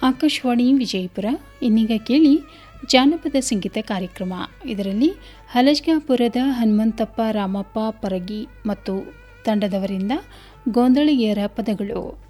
ಆಕಾಶವಾಣಿ ವಿಜಯಪುರ. ಇನ್ನೀಗ ಕೇಳಿ ಜಾನಪದ ಸಂಗೀತ ಕಾರ್ಯಕ್ರಮ. ಇದರಲ್ಲಿ ಹಲಜ್ಗಾಪುರದ ಹನುಮಂತಪ್ಪ ರಾಮಪ್ಪ ಪರಗಿ ಮತ್ತು ತಂಡದವರಿಂದ ಗೋಂದಳಿಗೆಯರ ಪದಗಳು.